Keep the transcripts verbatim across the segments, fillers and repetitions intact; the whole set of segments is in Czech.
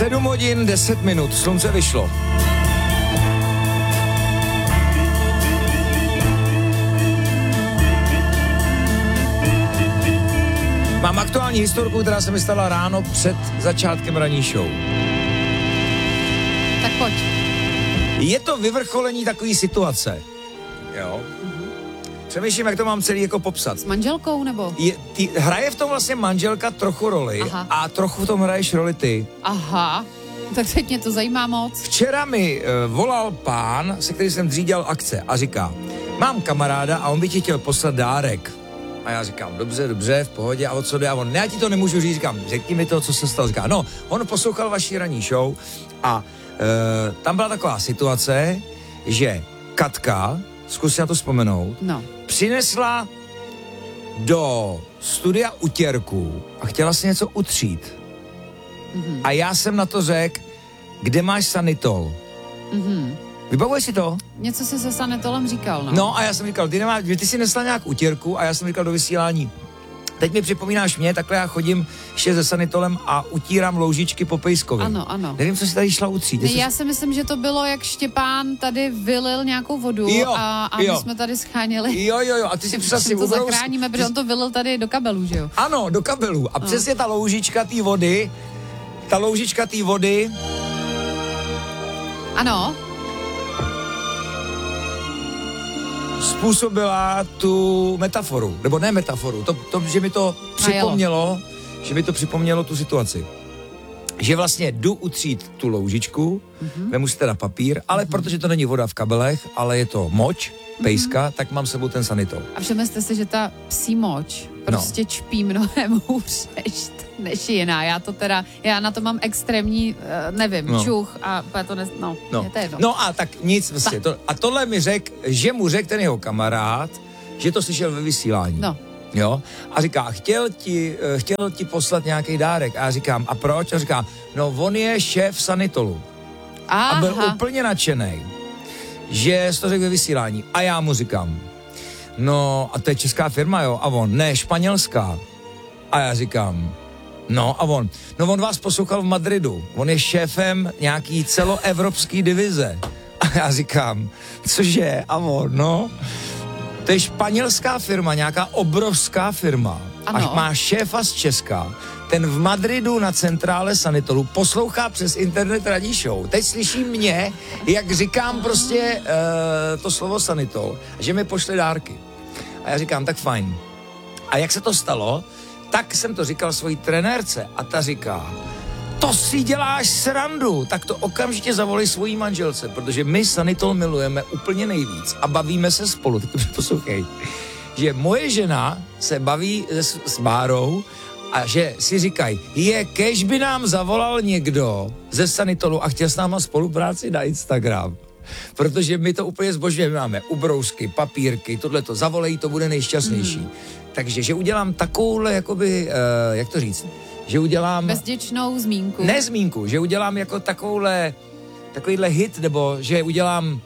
sedm hodin, deset minut, slunce vyšlo. Mám aktuální historku, která se mi stala ráno před začátkem ranní show. Tak pojď. Je to vyvrcholení takové situace. Jo. Přemýšlím, jak to mám celý jako popsat. S manželkou nebo? Je, ty, hraje v tom vlastně manželka trochu roli. Aha. A trochu v tom hraješ roli ty. Aha, tak teď mě to zajímá moc. Včera mi uh, volal pán, se kterým jsem dřív dělal akce a říká, mám kamaráda a on by ti chtěl poslat dárek. A já říkám, dobře, dobře, v pohodě, a o co jde? A on, ne, já ti to nemůžu říct, říkám, řekni mi to, co se stalo. Říká, no, on poslouchal vaši ranní show a uh, tam byla taková situace, že Katka, zkus si na to vzpomenout, no. přinesla do studia utěrku a chtěla si něco utřít. Mm-hmm. A já jsem na to řekl, kde máš sanitol? Mm-hmm. Vybavuješ si to? Něco si se sanitolem říkal, no. No a já jsem říkal, ty, nemáš, ty si nesla nějak utěrku a já jsem říkal do vysílání. Teď mi připomínáš mě, takhle já chodím ještě se sanitolem a utírám loužičky po pejskovi. Ano, ano. Nevím, co si tady šla utřít. Ne, já si myslím, že to bylo, jak Štěpán tady vylil nějakou vodu jo, a, a jo. my jsme tady scháněli. Jo, jo, jo, a ty si přišla si to obrovský... zachráníme, protože on to vylil tady do kabelů, že jo? Ano, do kabelů. A no. Přesně ta loužička té vody, ta loužička té vody... Ano. Způsobila tu metaforu, nebo ne metaforu, to, to že mi to připomnělo, že mi to připomnělo tu situaci. Že vlastně jdu utřít tu loužičku, mm-hmm. vemu si teda papír, ale mm-hmm. protože to není voda v kabelech, ale je to moč, pejska, mm-hmm. tak mám sebou ten sanitol. A všimněte si, že ta psí moč prostě no. čpí mnohem hůř než, než jiná. Já to teda, já na to mám extrémní, uh, nevím, no. čuch a to ne, no, no. je to jedno. No a tak nic vlastně. To, a tohle mi řekl, že mu řekl ten jeho kamarád, že to slyšel ve vysílání. No. Jo? A říká, chtěl ti, chtěl ti poslat nějaký dárek. A já říkám, a proč? A říká, no on je šéf sanitolu. Aha. A byl úplně nadšenej, že jsi to řekl ve vysílání. A já mu říkám, no a to je česká firma, jo? A on, ne, španělská. A já říkám, no a on, no on vás poslouchal v Madridu. On je šéfem nějaký celoevropský divize. A já říkám, cože? A on, no... To je španělská firma, nějaká obrovská firma. Ano. Až má šéfa z Česka. Ten v Madridu na centrále sanitolu poslouchá přes internet ranní show. Teď slyší mě, jak říkám prostě uh, to slovo sanitol, že mi pošle dárky. A já říkám, tak fajn. A jak se to stalo, tak jsem to říkal svojí trenérce a ta říká, to si děláš srandu, tak to okamžitě zavolej svojí manželce, protože my sanitol milujeme úplně nejvíc a bavíme se spolu, tak to poslouchej, že moje žena se baví s, s Bárou a že si říkají, je, kež by nám zavolal někdo ze sanitolu a chtěl s náma spolupráci na Instagram. Protože my to úplně zbožňujeme, máme ubrousky, papírky, tohleto, zavolej, to bude nejšťastnější. Mm. Takže, že udělám takovouhle, jakoby, uh, jak to říct, že udělám... Bezděčnou zmínku. Ne zmínku, že udělám jako takovouhle, takovýhle hit, nebo že udělám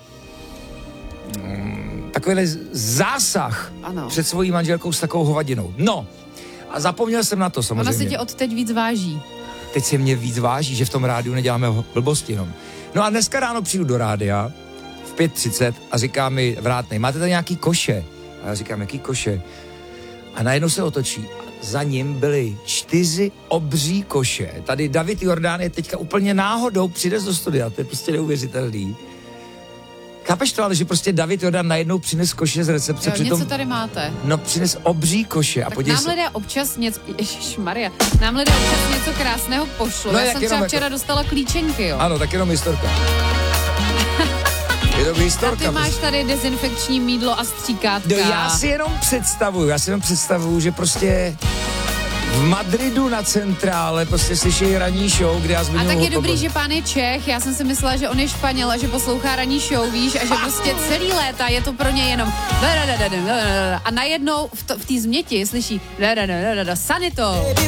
mm, takovýhle zásah ano. před svojí manželkou s takovou hovadinou. No, a zapomněl jsem na to samozřejmě. Ona se tě od teď víc váží. Teď se mě víc váží, že v tom rádiu neděláme blbosti jenom. No a dneska ráno přijdu do rádia v pět třicet a říká mi vrátnej, máte tady nějaký koše? A já říkám, jaký koše? A najednou se otočí. Za ním byly čtyři obří koše. Tady David Jordán je teďka úplně náhodou přijde do studia, to je prostě neuvěřitelný. Chápeš to, ale že prostě David Jordán najednou přines koše z recepce. Jo, přitom, něco tady máte. No, přines obří koše. A tak nám se... lidé občas něco, ježišmarja, nám lidé občas něco krásného pošlo. No, já jsem třeba včera jako... dostala klíčenky, jo. Ano, tak jenom historka. Je to historka. A ty máš tady dezinfekční mýdlo a stříkátka. No, já si jenom představuju, já si jenom představuju, že prostě v Madridu na centrále prostě slyší ranní show, kde já zmiňuji. A tak je hotovo. dobrý, že pán je Čech, já jsem si myslela, že on je Španěl a že poslouchá ranní show, víš, a že prostě celý léta je to pro ně jenom a najednou v té změti slyší sanitol.